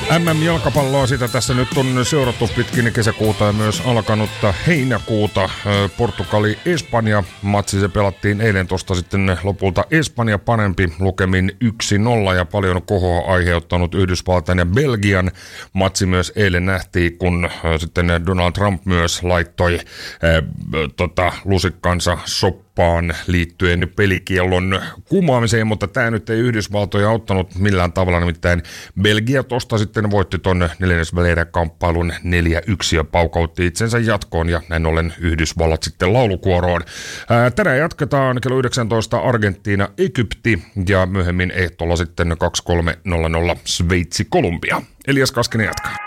MM-jalkapalloa sitä tässä nyt on seurattu pitkin kesäkuuta ja myös alkanutta heinäkuuta. Portugali-Espanja matsi, se pelattiin eilen, tosta sitten lopulta Espanja parempi lukemin 1-0 ja paljon kohoa aiheuttanut Yhdysvaltain ja Belgian matsi myös eilen nähtiin, kun sitten Donald Trump myös laittoi lusikkansa soppaan liittyen pelikiellon kumoamiseen, mutta tämä nyt ei Yhdysvaltoja auttanut millään tavalla, nimittäin Belgia tosta sitten voitti ton neljännesvälieräkamppailun 4-1 ja paukautti itsensä jatkoon ja näin ollen Yhdysvallat sitten laulukuoroon. Tänään jatketaan kello 19 Argentiina, Egypti ja myöhemmin ehtolla sitten 23.00 Sveitsi, Kolumbia. Elias Kaskinen jatkaa.